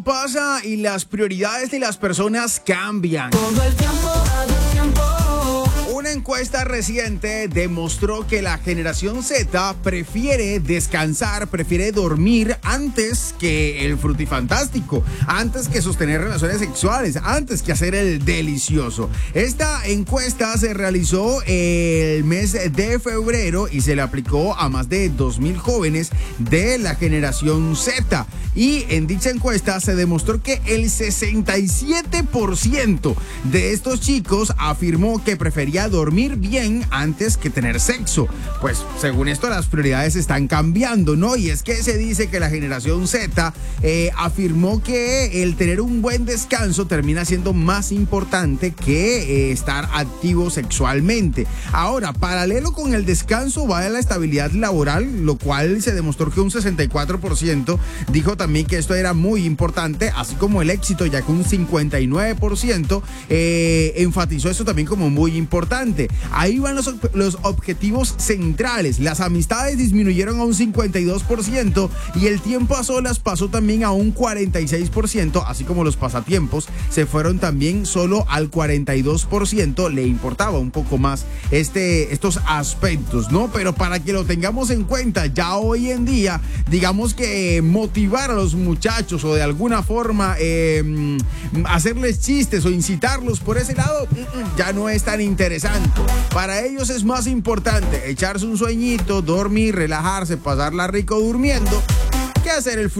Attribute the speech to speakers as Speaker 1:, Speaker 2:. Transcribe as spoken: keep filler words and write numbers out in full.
Speaker 1: Pasa y las prioridades de las personas cambian.
Speaker 2: Todo el tiempo, todo el tiempo.
Speaker 1: Una encuesta reciente demostró que la generación Z prefiere descansar, prefiere dormir antes que el frutifantástico, antes que sostener relaciones sexuales, antes que hacer el delicioso. Esta encuesta se realizó el mes de febrero y se le aplicó a más de dos mil jóvenes de la generación Z. Y en dicha encuesta se demostró que el sesenta y siete por ciento de estos chicos afirmó que prefería dormir bien antes que tener sexo. Pues según esto las prioridades están cambiando, ¿no? Y es que se dice que la generación Z eh, afirmó que el tener un buen descanso termina siendo más importante que eh, estar activo sexualmente. Ahora, paralelo con el descanso va la estabilidad laboral, lo cual se demostró que un sesenta y cuatro por ciento dijo también que esto era muy importante, así como el éxito, ya que un cincuenta y nueve por ciento eh, enfatizó esto también como muy importante. Ahí van los, los objetivos centrales. Las amistades disminuyeron a un cincuenta y dos por ciento y el tiempo a solas pasó también a un cuarenta y seis por ciento, así como los pasatiempos se fueron también solo al cuarenta y dos por ciento. Le importaba un poco más este, estos aspectos, ¿no? Pero para que lo tengamos en cuenta, ya hoy en día, digamos que motivar a los muchachos o de alguna forma eh, hacerles chistes o incitarlos por ese lado ya no es tan interesante. Para ellos es más importante echarse un sueñito, dormir, relajarse, pasarla rico durmiendo, que hacer el